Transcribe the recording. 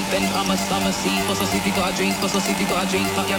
deep end. I'm a summer sea. For so city got a drink. For so city got a drink.